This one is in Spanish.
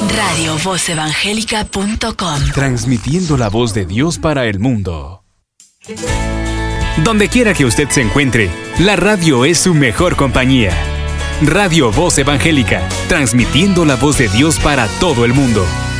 radiovozevangélica.com. Transmitiendo la voz de Dios para el mundo. Donde quiera que usted se encuentre, la radio es su mejor compañía. Radio Voz Evangélica, transmitiendo la voz de Dios para todo el mundo.